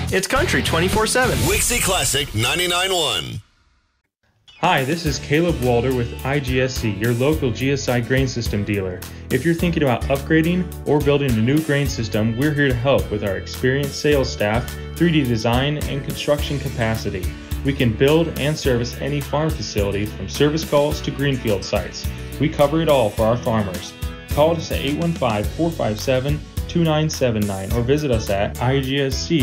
It's country 24/7. Wixie Classic 99.1. Hi, this is Caleb Walder with IGSC, your local GSI grain system dealer. If you're thinking about upgrading or building a new grain system, we're here to help with our experienced sales staff, 3D design, and construction capacity. We can build and service any farm facility from service calls to greenfield sites. We cover it all for our farmers. Call us at 815-457-2979 or visit us at IGSC